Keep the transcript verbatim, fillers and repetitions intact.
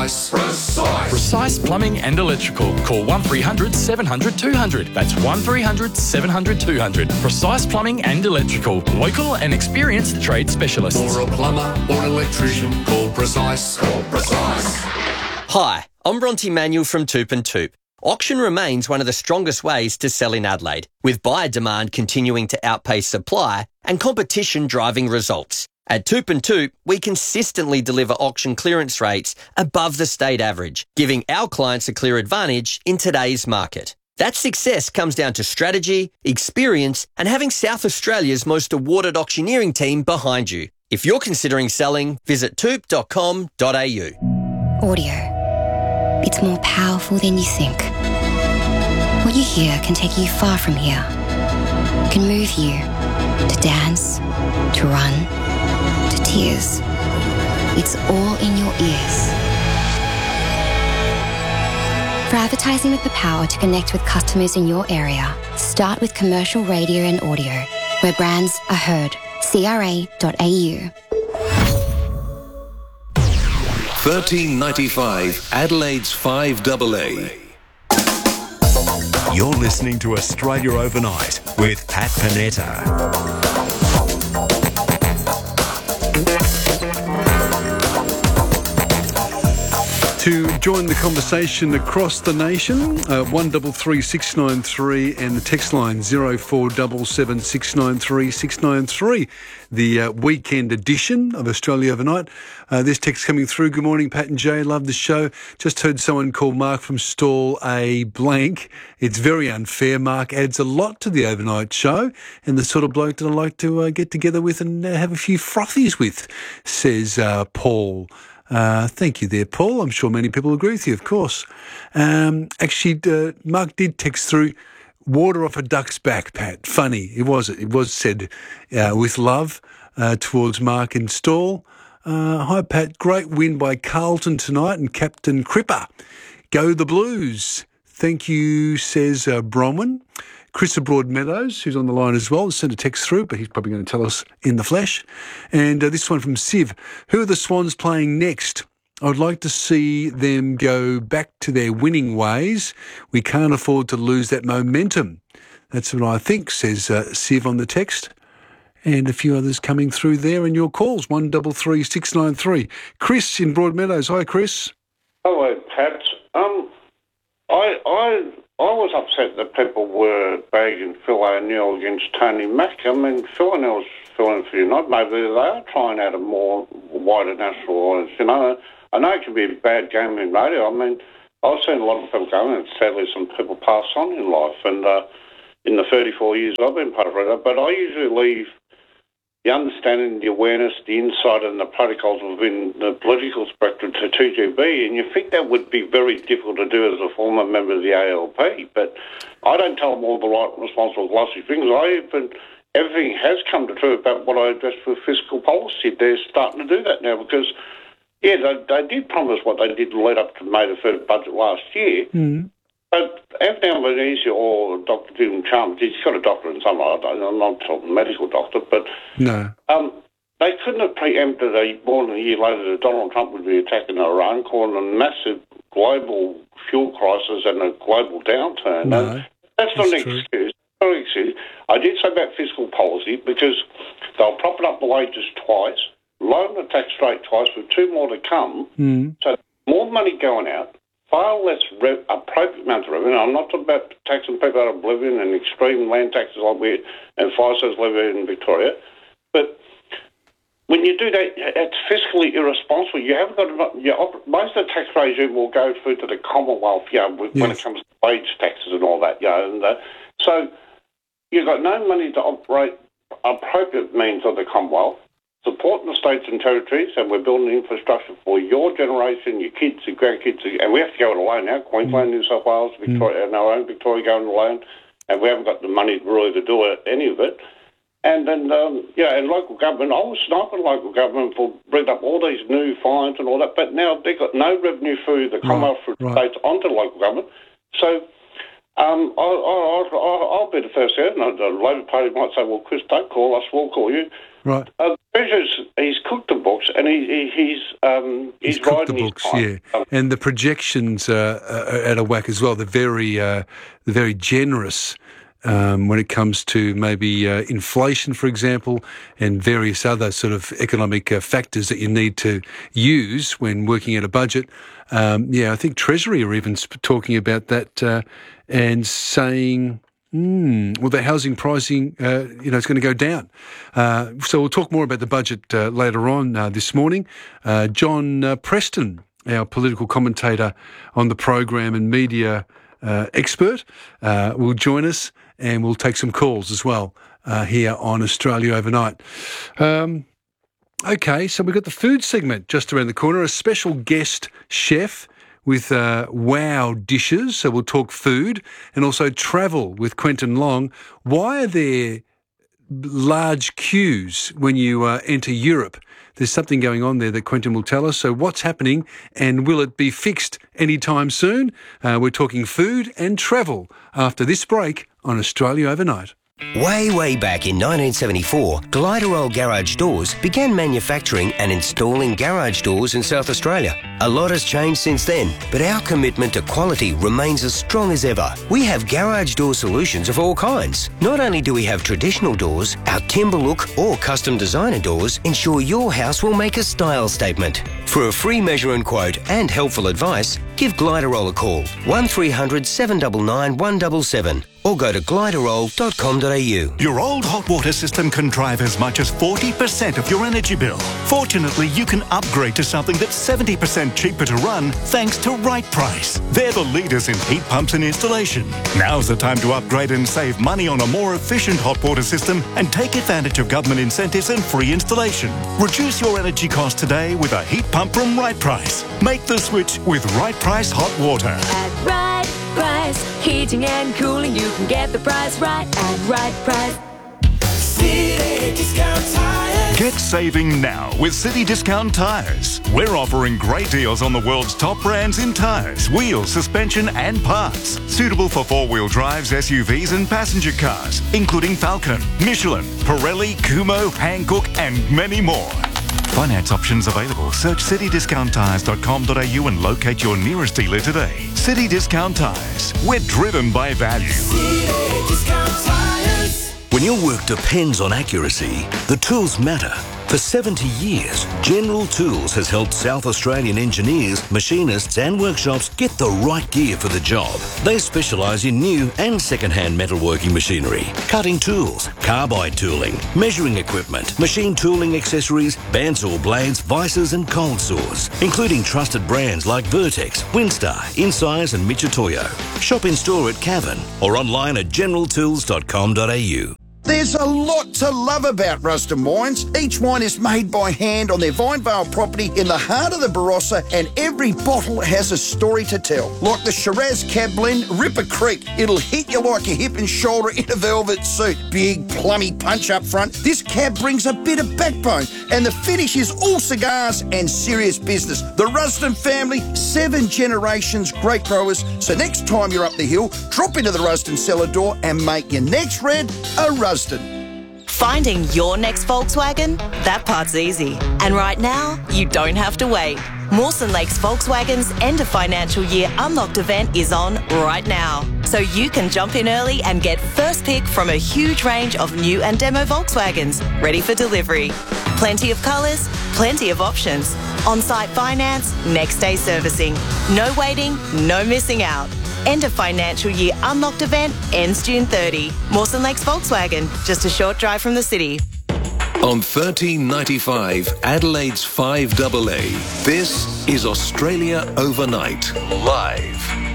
precise. Precise. Precise Plumbing and Electrical. Call one three hundred seven hundred two hundred. That's one three hundred seven hundred two hundred. Precise Plumbing and Electrical. Local and experienced trade specialists. For a plumber or an electrician, call Precise. Call Precise. Hi, I'm Bronte Manuel from Toop and Toop. Auction remains one of the strongest ways to sell in Adelaide, with buyer demand continuing to outpace supply and competition driving results. At Toop and Toop, we consistently deliver auction clearance rates above the state average, giving our clients a clear advantage in today's market. That success comes down to strategy, experience, and having South Australia's most awarded auctioneering team behind you. If you're considering selling, visit toop dot com dot a u. Audio. It's more powerful than you think. What you hear can take you far from here. It can move you to dance, to run, to tears. It's all in your ears. For advertising with the power to connect with customers in your area, start with commercial radio and audio, where brands are heard. c r a dot a u. thirteen ninety-five Adelaide's five A A. You're listening to Australia Overnight with Pat Panetta. To join the conversation across the nation, uh, one double three six nine three and the text line zero four seven seven six nine three six nine three. The uh, weekend edition of Australia Overnight. Uh, this text coming through. Good morning, Pat and Jay. Love the show. Just heard someone call Mark from Stall a blank. It's very unfair. Mark adds a lot to the overnight show and the sort of bloke that I like to uh, get together with and uh, have a few frothies with, says uh, Paul. Uh, thank you there, Paul. I'm sure many people agree with you, of course. Um, actually, uh, Mark did text through, water off a duck's back, Pat. Funny. It was It was said uh, with love uh, towards Mark and Stall. Uh, hi, Pat. Great win by Carlton tonight and Captain Cripper. Go the Blues. Thank you, says uh, Bronwyn. Chris of Broadmeadows, who's on the line as well, sent a text through, but he's probably going to tell us in the flesh. And uh, this one from Siv. Who are the Swans playing next? I would like to see them go back to their winning ways. We can't afford to lose that momentum. That's what I think, says uh, Siv on the text. And a few others coming through there in your calls, one double three six nine three. Chris in Broadmeadows. Hi, Chris. Hello, Pat. Um, I... I I was upset that people were bagging Phil O'Neill against Tony Mack. I mean, Phil O'Neill's filling for United. Maybe they are trying out a more wider national audience. You know, I know it can be a bad game in radio. I mean, I've seen a lot of people go, and sadly some people pass on in life. And uh, in the thirty-four years I've been part of radio, but I usually leave the understanding, the awareness, the insight and the protocols within the political spectrum to two G B, and you think that would be very difficult to do as a former member of the A L P, but I don't tell them all the right, responsible, glossy things. I even, everything has come to true about what I addressed with fiscal policy. They're starting to do that now because, yeah, they, they did promise what they did lead up to May the first budget last year, mm. But Anthony Albanese or Doctor Jim Chalmers, he's got a doctorate in some, I don't know, I'm not a medical doctor, but no. um, they couldn't have preempted a, more than a year later that Donald Trump would be attacking Iran, causing a massive global fuel crisis and a global downturn. No, and that's not an excuse. Not an excuse. I did say about fiscal policy because they'll prop it up the wages twice, lower the tax rate twice with two more to come, mm. so more money going out, far less rev- appropriate amounts of revenue. I'm not talking about taxing people out of oblivion and extreme land taxes like we and fire sales levy in Victoria. But when you do that, it's fiscally irresponsible. You haven't got to, you op- most of the tax regime will go through to the Commonwealth, you know, when yes. it comes to wage taxes and all that, you know. And, uh, so you've got no money to operate appropriate means of the Commonwealth. Supporting the states and territories, and we're building infrastructure for your generation, your kids, your grandkids, and we have to go it alone now. Queensland, mm. New South Wales, Victoria, mm. and our own Victoria going alone, and we haven't got the money really to do it, any of it. And then, um, yeah, and local government, I was sniping local government for bringing up all these new fines and all that, but now they've got no revenue through the Commonwealth right, from right. states onto local government. So um, I, I, I, I'll be the first out, and the Labor Party might say, well, Chris, don't call us, we'll call you. Right. Uh, Treasurer's, he's cooked the books and he, he, he's um, he's, he's cooked the riding books, his yeah. um, And the projections uh, are at a whack as well. They're very, uh, they're very generous um, when it comes to maybe uh, inflation, for example, and various other sort of economic uh, factors that you need to use when working at a budget. Um, yeah, I think Treasury are even sp- talking about that uh, and saying, mm, well, the housing pricing, uh, you know, it's going to go down. Uh, so we'll talk more about the budget uh, later on uh, this morning. Uh, John uh, Preston, our political commentator on the program and media uh, expert, uh, will join us, and we'll take some calls as well uh, here on Australia Overnight. Um, Okay, so we've got the food segment just around the corner, a special guest chef with uh, wow dishes. So we'll talk food and also travel with Quentin Long. Why are there large queues when you uh, enter Europe? There's something going on there that Quentin will tell us. So what's happening, and will it be fixed anytime soon? Uh, we're talking food and travel after this break on Australia Overnight. Way, way back in nineteen seventy-four, Gliderol Garage Doors began manufacturing and installing garage doors in South Australia. A lot has changed since then, but our commitment to quality remains as strong as ever. We have garage door solutions of all kinds. Not only do we have traditional doors, our timber look or custom designer doors ensure your house will make a style statement. For a free measure and quote and helpful advice, give Gliderol a call, one three hundred, seven nine nine, one seven seven, or go to gliderol dot com dot a u. Your old hot water system can drive as much as forty percent of your energy bill. Fortunately, you can upgrade to something that's seventy percent cheaper to run thanks to Right Price. They're the leaders in heat pumps and installation. Now's the time to upgrade and save money on a more efficient hot water system and take advantage of government incentives and free installation. Reduce your energy cost today with a heat pump from Right Price. Make the switch with Right Price Hot Water. At Right Price, heating and cooling, you can get the price right at Right Price. City Discount Tires. Get saving now with City Discount Tires. We're offering great deals on the world's top brands in tires, wheels, suspension and parts. Suitable for four-wheel drives, S U Vs and passenger cars, including Falcon, Michelin, Pirelli, Kumho, Hankook and many more. Finance options available. Search city discount tires dot com dot a u and locate your nearest dealer today. City Discount Tires. We're driven by value. City Discount Tires. When your work depends on accuracy, the tools matter. For seventy years, General Tools has helped South Australian engineers, machinists and workshops get the right gear for the job. They specialise in new and second-hand metalworking machinery, cutting tools, carbide tooling, measuring equipment, machine tooling accessories, bandsaw blades, vices and cold saws, including trusted brands like Vertex, Winstar, Insize and Michitoyo. Shop in store at Cavan or online at general tools dot com dot a u. There's a lot to love about Rusden Wines. Each wine is made by hand on their Vinevale property in the heart of the Barossa, and every bottle has a story to tell. Like the Shiraz Cab Blend, Ripper Creek. It'll hit you like a hip and shoulder in a velvet suit. Big, plummy punch up front. This cab brings a bit of backbone, and the finish is all cigars and serious business. The Rusden family, seven generations, great growers. So next time you're up the hill, drop into the Rusden cellar door and make your next red a Rusden. Finding your next Volkswagen? That part's easy. And right now, you don't have to wait. Mawson Lakes Volkswagen's end of financial year unlocked event is on right now. So you can jump in early and get first pick from a huge range of new and demo Volkswagens ready for delivery. Plenty of colours, plenty of options. On-site finance, next day servicing. No waiting, no missing out. End of financial year unlocked event ends June thirtieth. Mawson Lakes Volkswagen, just a short drive from the city. On thirteen ninety-five, Adelaide's five A A, this is Australia Overnight, live.